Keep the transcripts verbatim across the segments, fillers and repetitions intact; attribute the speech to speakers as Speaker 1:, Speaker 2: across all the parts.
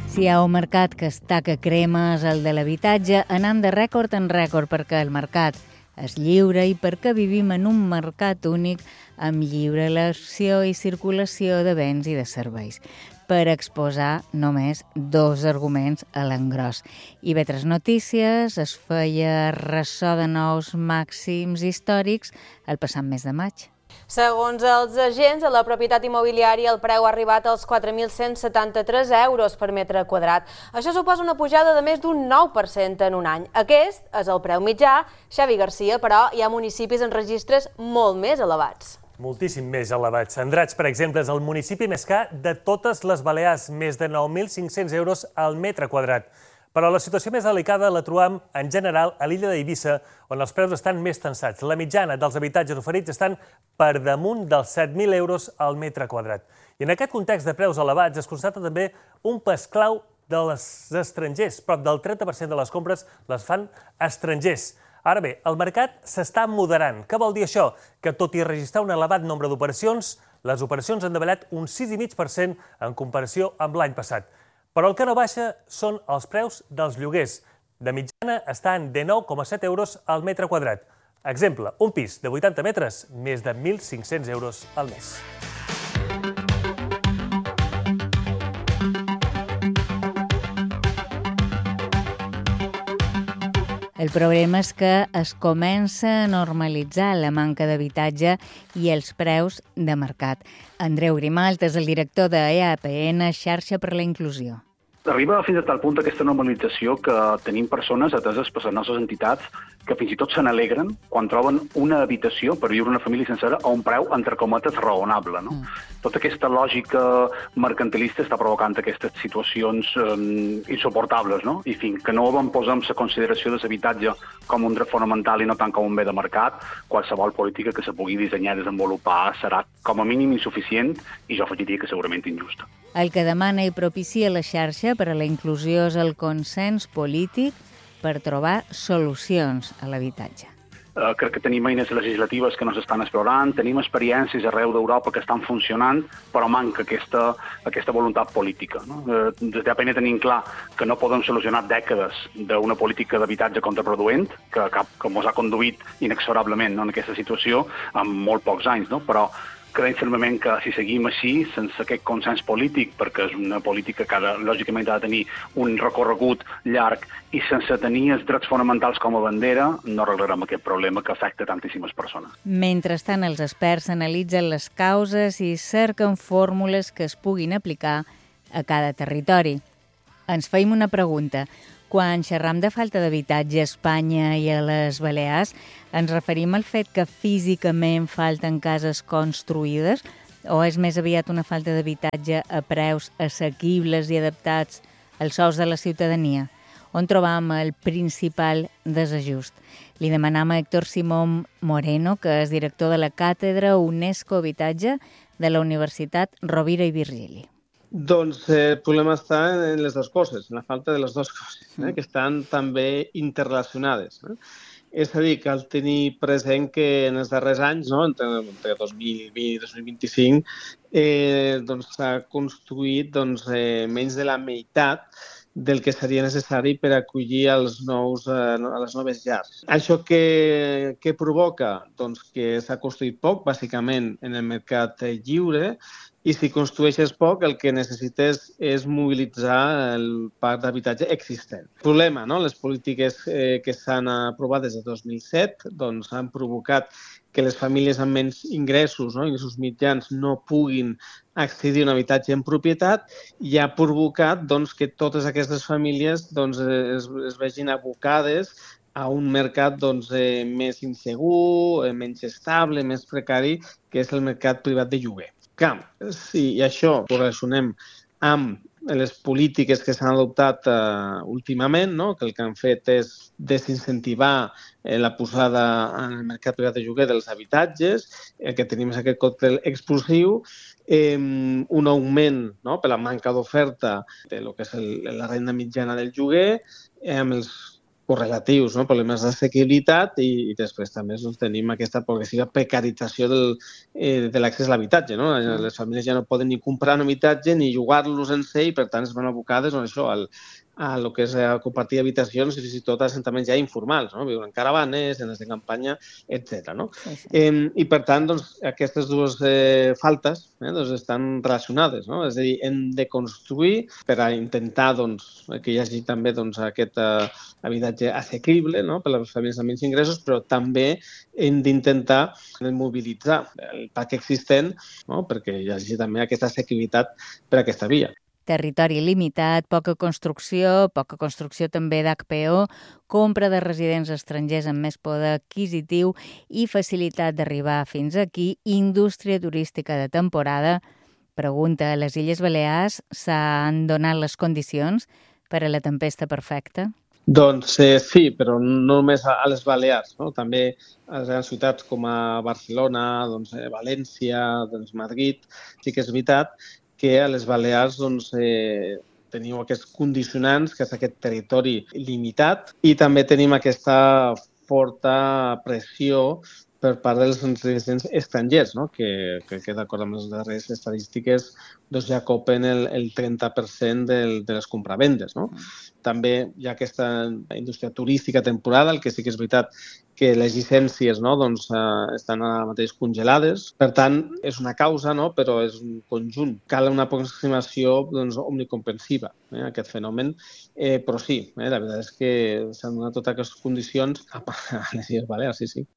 Speaker 1: Si hi ha un mercat que està que crema és el de l'habitatge, anant de rècord en rècord perquè el mercat és lliure i perquè vivim en un mercat únic amb lliure elecció i circulació de béns i de serveis. Per exposar només dos arguments a l'engròs. I bé, tres notícies, es feia ressò de nous màxims històrics el passat mes de maig.
Speaker 2: Segons els agents de la propietat immobiliària, el preu ha arribat als quatre mil cent setanta-tres euros per metre quadrat. Això suposa una pujada de més d'un nou per cent en un any. Aquest és el preu mitjà. Xavi Garcia, però, hi ha municipis en registres molt més elevats.
Speaker 3: Moltíssim més elevats. Andratx, per exemple, és el municipi més car de totes les Balears, més de nou mil cinc-cents euros al metre quadrat. Però la situació més delicada la trobam, en general, a l'illa d'Eivissa, on els preus estan més tensats. La mitjana dels habitatges oferits estan per damunt dels set mil euros al metre quadrat. I en aquest context de preus elevats es constata també un pes clau dels estrangers. Prop del trenta per cent de les compres les fan estrangers. Ara bé, el mercat s'està moderant. Què vol dir això? Que tot i registrar un elevat nombre d'operacions, les operacions han davallat un sis coma cinc per cent en comparació amb l'any passat. Però el que no baixa són els preus dels lloguers. De mitjana estan de nou coma set euros al metre quadrat. Exemple, un pis de vuitanta metres, més de mil cinc-cents euros al mes.
Speaker 1: El problema és que es comença a normalitzar la manca d'habitatge i els preus de mercat. Andreu Grimalt és el director de E A P N, Xarxa per la Inclusió.
Speaker 4: Arriba fins a tal punt aquesta normalització que tenim persones ateses per les nostres entitats que fins i tot se n'alegren quan troben una habitació per viure una família sencera a un preu, entre cometes, raonable. No? Mm. Tota aquesta lògica mercantilista està provocant aquestes situacions eh, insuportables. No? I fins que no posem la consideració de l'habitatge com un dret fonamental i no tant com un bé de mercat, qualsevol política que se pugui dissenyar i desenvolupar serà com a mínim insuficient i jo afegiria que segurament injusta.
Speaker 1: El que demana i propicia la xarxa per a la inclusió és el consens polític per trobar solucions a l'habitatge.
Speaker 4: Uh, crec que tenim eines legislatives que no s'estan explorant, tenim experiències arreu d'Europa que estan funcionant, però manca aquesta, aquesta voluntat política. No? Uh, des d'A P N tenim clar que no podem solucionar dècades d'una política d'habitatge contraproduent, que, que, que ens ha conduït inexorablement, no, en aquesta situació en molt pocs anys, no? Però creiem fermament que si seguim així, sense aquest consens polític, perquè és una política que ha, lògicament ha de tenir un recorregut llarg i sense tenir els drets fonamentals com a bandera, no arreglarem aquest problema que afecta tantíssimes persones.
Speaker 1: Mentrestant, els experts analitzen les causes i cerquen fórmules que es puguin aplicar a cada territori. Ens feim una pregunta. Quan xerram de falta d'habitatge a Espanya i a les Balears, ens referim al fet que físicament falten cases construïdes o és més aviat una falta d'habitatge a preus assequibles i adaptats als sous de la ciutadania? On trobam el principal desajust? Li demanam a Héctor Simón Moreno, que és director de la Càtedra UNESCO Habitatge de la Universitat Rovira i Virgili.
Speaker 5: Doncs eh, el problema està en les dues coses, en la falta de les dues coses, eh, que estan també interrelacionades. Eh? És a dir, cal tenir present que en els darrers anys, no, entre, entre dos mil vint i dos mil vint-i-cinc, eh, doncs, s'ha construït doncs, eh, menys de la meitat del que seria necessari per acollir els nous, eh, a les noves llars. Això què, què provoca? Doncs que s'ha construït poc, bàsicament, en el mercat lliure, i si construeixes poc, el que necessites és mobilitzar el parc d'habitatge existent. El problema, no? Les polítiques eh, que s'han aprovat des de dos mil set doncs, han provocat que les famílies amb menys ingressos, no? ingressos mitjans, no puguin accedir a un habitatge en propietat i ha provocat doncs, que totes aquestes famílies doncs, es, es vegin abocades a un mercat doncs, eh, més insegur, eh, menys estable, més precari, que és el mercat privat de lloguer. Clar, si això ho relacionem amb les polítiques que s'han adoptat eh, últimament, no? que el que han fet és desincentivar eh, la posada en el mercat privat de lloguer dels habitatges, el que tenim és aquest còctel explosiu, eh, un augment no? per la manca d'oferta de lo que és el, la renda mitjana del lloguer, eh, amb els correlatius, no? Problemes d'assequibilitat i, i després també doncs, tenim aquesta progressiva precarització del, eh, de l'accés a l'habitatge. No? Mm. Les famílies ja no poden ni comprar un habitatge ni llogar-los en si i per tant es van abocades doncs, això, al, a el que és a compartir habitacions i fins i tot assentaments ja informals, no? Viuen en caravanes, en de campanya, etcètera. No? Sí, sí. Eh, I per tant, doncs, aquestes dues eh, faltes eh, doncs, estan relacionades. No? És a dir, hem de construir per a intentar doncs, que hi hagi també doncs, aquest eh, habitatge assequible, no? Per a les famílies amb menys ingressos, però també hem d'intentar mobilitzar el parc existent, no? Perquè hi hagi també aquesta assequibilitat per a aquesta via.
Speaker 1: Territori limitat, poca construcció, poca construcció també d'H P O, compra de residents estrangers amb més poder adquisitiu i facilitat d'arribar fins aquí, indústria turística de temporada. Pregunta, a les Illes Balears s'han donat les condicions per a la tempesta perfecta?
Speaker 5: Doncs eh, sí, però no només a les Balears, no? També a les grans ciutats com a Barcelona, doncs, eh, València, doncs, Madrid. Sí que és veritat que a les Balears doncs, eh, teniu aquests condicionants, que és aquest territori limitat, i també tenim aquesta forta pressió per part dels residents estrangers, no? que, que, que d'acord amb les darreres estadístiques doncs ja copen el, el trenta per cent del, de les compravendes. No? També hi ha aquesta indústria turística temporada, el que sí que és veritat que les llicències no, doncs, eh, estan ara mateix congelades. Per tant, és una causa, no, però és un conjunt. Cal una aproximació doncs, omnicomprensiva eh, a aquest fenomen, eh, però sí, eh, la veritat és que s'han donat totes aquestes condicions a les Illes Balears, sí, sí.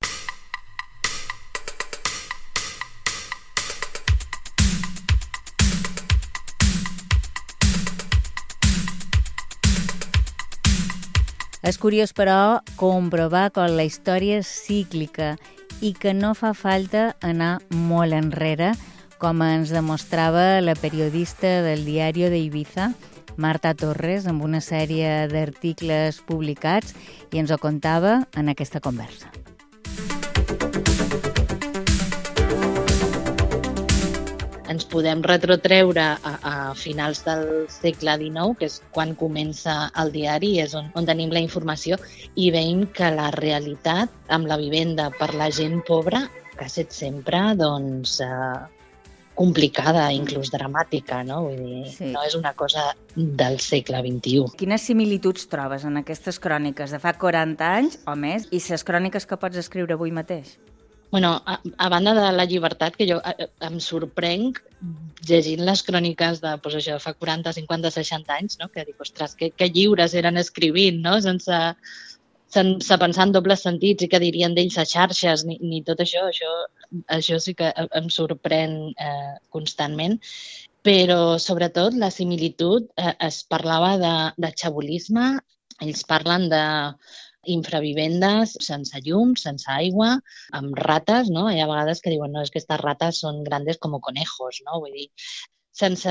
Speaker 1: És curiós, però, comprovar com la història és cíclica i que no fa falta anar molt enrere, com ens demostrava la periodista del Diario de Ibiza, Marta Torres, amb una sèrie d'articles publicats, i ens ho contava en aquesta conversa.
Speaker 6: Ens podem retrotreure a, a finals del segle dinou, que és quan comença el diari, és on, on tenim la informació, i veiem que la realitat amb la vivenda per la gent pobra que ha estat sempre doncs, eh, complicada, inclús dramàtica, no? Vull dir, sí. No és una cosa del segle vint-i-u.
Speaker 1: Quines similituds trobes en aquestes cròniques de fa quaranta anys o més i les cròniques que pots escriure avui mateix?
Speaker 6: Bueno, a, a banda de la llibertat, que jo a, em sorprenc llegint les cròniques de, doncs això, fa quaranta, cinquanta, seixanta anys, no? Que dic, ostres, que, que lliures eren escrivint, no? Sense, sense pensar en dobles sentits i que dirien d'ells a xarxes, ni, ni tot això, això, això sí que em sorprèn eh, constantment. Però, sobretot, la similitud eh, es parlava de, de xabolisme, ells parlen de infravivendes sense llum, sense aigua, amb rates, no? Hi ha vegades que diuen, no, és que aquestes rates són grandes com conejos, no? Vull dir, sense